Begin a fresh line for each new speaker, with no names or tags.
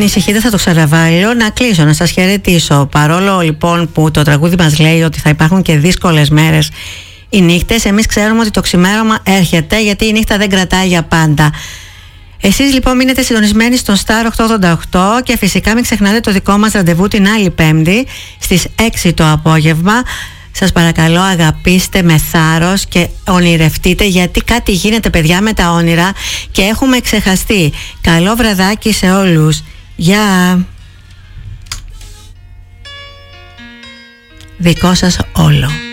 ανησυχείτε, θα το ξαναβάλω. Να κλείσω, να σας χαιρετήσω. Παρόλο λοιπόν που το τραγούδι μας λέει ότι θα υπάρχουν και δύσκολες μέρες οι νύχτες, εμείς ξέρουμε ότι το ξημέρωμα έρχεται, γιατί η νύχτα δεν κρατάει για πάντα. Εσείς λοιπόν μείνετε συντονισμένοι στον Star 888 και φυσικά μην ξεχνάτε το δικό μας ραντεβού την άλλη Πέμπτη στις 6 το απόγευμα. Σας παρακαλώ, αγαπήστε με θάρρος και ονειρευτείτε, γιατί κάτι γίνεται, παιδιά, με τα όνειρα και έχουμε ξεχαστεί. Καλό βραδάκι σε όλους. Γεια. Δικό σας όλο.